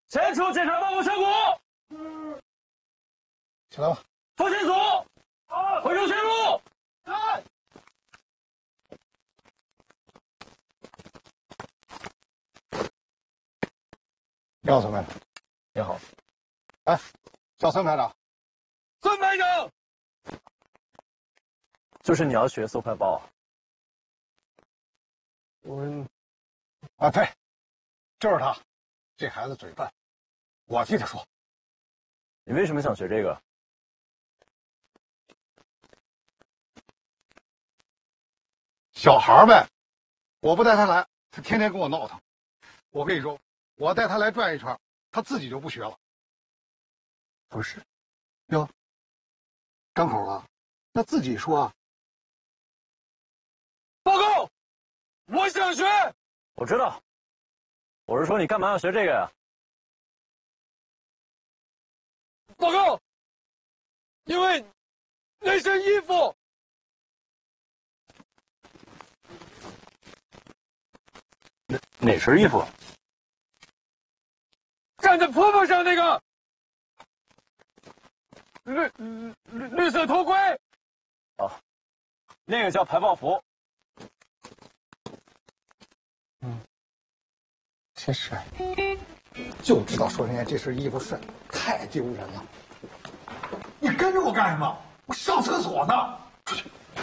前出检查报告效果。 起来吧。 发现组，回收线路。 你好，孙排长。 你好。 哎，叫孙排长。 孙排长，就是你要学搜快报啊？ 啊，对，就是他。这孩子嘴笨，我替他说。 你为什么想学这个？ 小孩呗，我不带他来，他天天跟我闹腾。我跟你说，我带他来转一圈，他自己就不学了。不是，哟，张口了，那自己说啊。 报告，我想学。我知道，我是说你干嘛要学这个呀？报告，因为那身衣服。哪身衣服？站在坡坡上那个绿色头盔。哦，那个叫排爆服。 真是，就知道说人家这身衣服帅，太丢人了。你跟着我干什么？我上厕所呢。出去。